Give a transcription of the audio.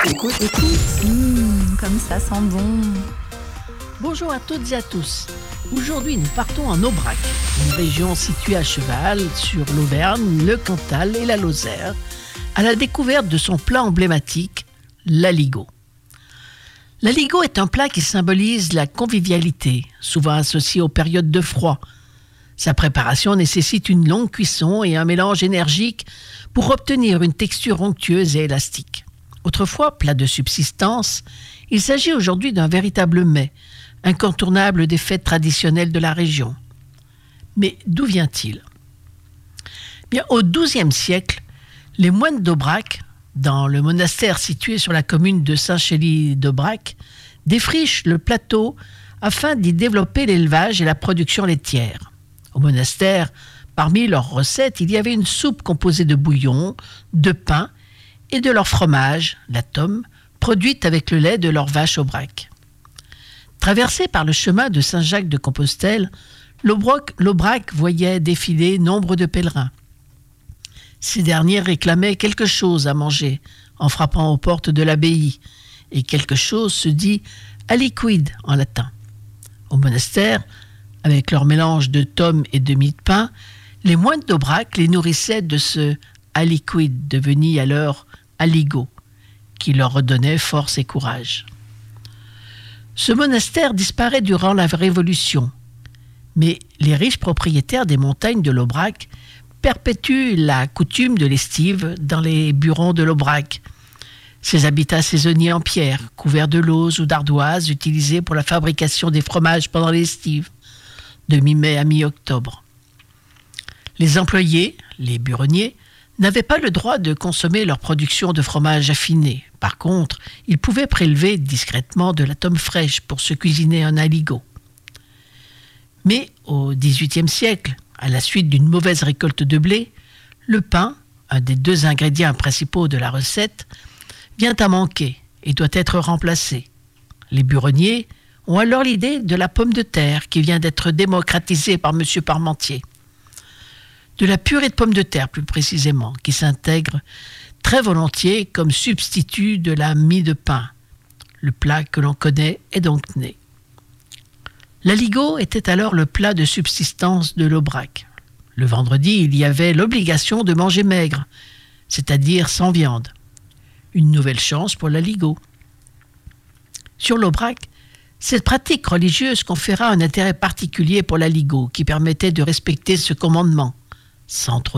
Écoute. Comme ça sent bon. Bonjour à toutes et à tous. Aujourd'hui, nous partons en Aubrac, une région située à cheval sur l'Auvergne, le Cantal et la Lozère, à la découverte de son plat emblématique, l'aligot. L'aligot est un plat qui symbolise la convivialité, souvent associé aux périodes de froid. Sa préparation nécessite une longue cuisson et un mélange énergique pour obtenir une texture onctueuse et élastique. Autrefois plat de subsistance, il s'agit aujourd'hui d'un véritable mets, incontournable des fêtes traditionnelles de la région. Mais d'où vient-il ? Bien, au XIIe siècle, les moines d'Aubrac, dans le monastère situé sur la commune de Saint-Chély-d'Aubrac, défrichent le plateau afin d'y développer l'élevage et la production laitière. Au monastère, parmi leurs recettes, il y avait une soupe composée de bouillon, de pain et de leur fromage, la tome, produite avec le lait de leur vache Aubrac. Traversé par le chemin de Saint-Jacques-de-Compostelle, l'Aubrac voyait défiler nombre de pèlerins. Ces derniers réclamaient quelque chose à manger en frappant aux portes de l'abbaye, et quelque chose se dit aliquid en latin. Au monastère, avec leur mélange de tomes et de mie de pain, les moines d'Aubrac les nourrissaient de ce aliquid devenu alors aligot, qui leur redonnait force et courage. Ce monastère disparaît durant la Révolution, mais les riches propriétaires des montagnes de l'Aubrac perpétuent la coutume de l'estive dans les burons de l'Aubrac. Ces habitats saisonniers en pierre, couverts de lauze ou d'ardoise, utilisés pour la fabrication des fromages pendant l'estive, de mi-mai à mi-octobre. Les employés, les buronniers, n'avaient pas le droit de consommer leur production de fromage affiné. Par contre, ils pouvaient prélever discrètement de la tome fraîche pour se cuisiner un aligot. Mais au XVIIIe siècle, à la suite d'une mauvaise récolte de blé, le pain, un des deux ingrédients principaux de la recette, vient à manquer et doit être remplacé. Les buronniers ont alors l'idée de la pomme de terre qui vient d'être démocratisée par M. Parmentier. De la purée de pommes de terre plus précisément, qui s'intègre très volontiers comme substitut de la mie de pain. Le plat que l'on connaît est donc né. L'aligot était alors le plat de subsistance de l'Aubrac. Le vendredi, il y avait l'obligation de manger maigre, c'est-à-dire sans viande. Une nouvelle chance pour l'aligot. Sur l'Aubrac, cette pratique religieuse conféra un intérêt particulier pour l'aligot qui permettait de respecter ce commandement, sans trop